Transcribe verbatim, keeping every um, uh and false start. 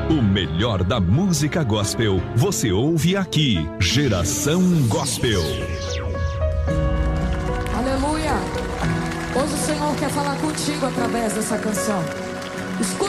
O melhor da música gospel você ouve aqui. Geração Gospel. Aleluia. Hoje o Senhor quer falar contigo através dessa canção. Escuta.